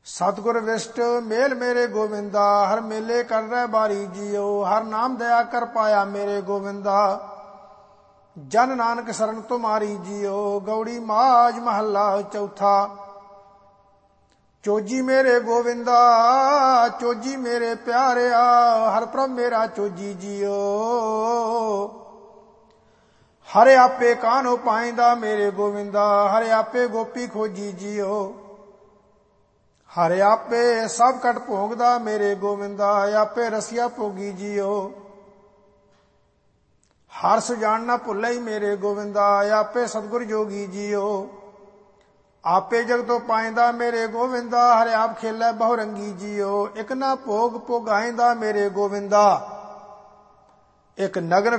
सतगुर विष्ट मेल मेरे गोविंदा, हर मेले कर रह बारी जियो। हर नाम दया कर पाया मेरे गोविंदा, जन नानक शरण तुम्हारी जियो। गौड़ी माज महला चौथा। चोजी मेरे गोविंदा चोजी मेरे प्यारिया, हर प्रभ मेरा चोजी जियो। हरे आपे कानो पाइंदा मेरे गोविंदा, हरे आपे गोपी खोजी जियो। हरे आपे सब कट भोगदा मेरे गोविंदा, आपे रसिया भोगी जियो। हर सुजान ना भुल्लै मेरे गोविंदा, आपे सतगुर जोगी जियो। आपे जगतो पाइंदा मेरे गोविंदा, हरे आप खेलै बहुरंगी जियो। एक ना भोग भोगाइंदा मेरे गोविंदा, एक नगन